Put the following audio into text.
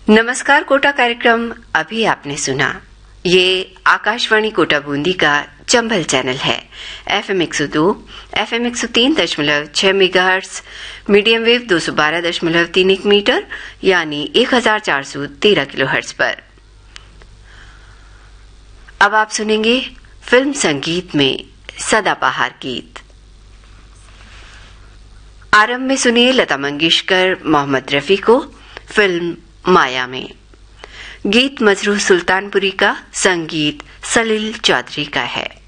नमस्कार कोटा कार्यक्रम अभी आपने सुना। ये आकाशवाणी कोटा बूंदी का चंबल चैनल है। FM 102, FM 103.6 megahertz, medium wave 212.31 metre यानी 1413 किलोहर्ट्ज पर। अब आप सुनेंगे फिल्म संगीत में सदाबहार गीत। आरंभ में सुनिए लता मंगेशकर, मोहम्मद रफी को फिल्म माया में। गीत मजरूह सुल्तानपुरी का, संगीत सलील चौधरी का है।